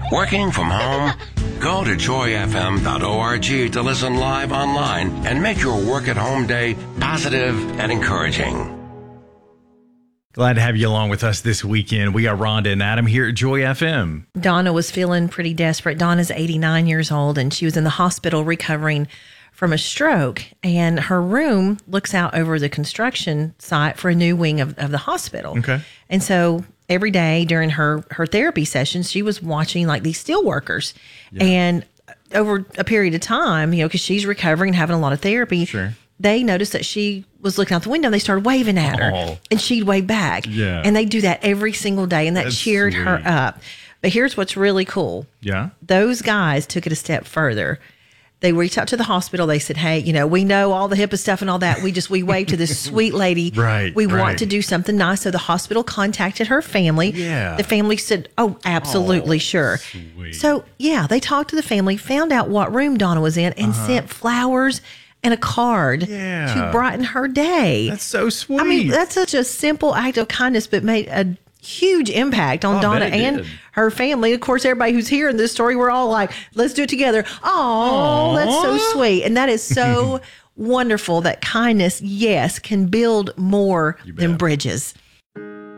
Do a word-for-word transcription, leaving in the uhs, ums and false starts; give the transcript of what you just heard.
Working from home? Go to joy f m dot org to listen live online and make your work at home day positive and encouraging. Glad to have you along with us this weekend. We are Rhonda and Adam here at Joy F M. Donna was feeling pretty desperate. Donna's eighty-nine years old, and she was in the hospital recovering from a stroke. And her room looks out over the construction site for a new wing of, of the hospital. Okay. And so every day during her, her therapy sessions, she was watching like these steel workers. Yeah. And over a period of time, you know, because she's recovering, having a lot of therapy. Sure. They noticed that she was looking out the window. They started waving at her, oh. and she'd wave back. Yeah. And they do that every single day, and that That's cheered sweet. her up. But here's what's really cool. Yeah. Those guys took it a step further. They reached out to the hospital. They said, hey, you know, we know all the HIPAA stuff and all that. We just, we waved to this sweet lady. Right. We right. want to do something nice. So the hospital contacted her family. Yeah. The family said, oh, absolutely, oh, sure. Sweet. So, yeah, they talked to the family, found out what room Donna was in, and uh-huh. sent flowers and a card yeah. to brighten her day. That's so sweet. I mean, that's such a simple act of kindness, but made a huge impact on oh, Donna and did. her family. Of course, everybody who's hearing this story, we're all like, let's do it together. Oh, that's so sweet. And that is so wonderful that kindness, yes, can build more than bridges.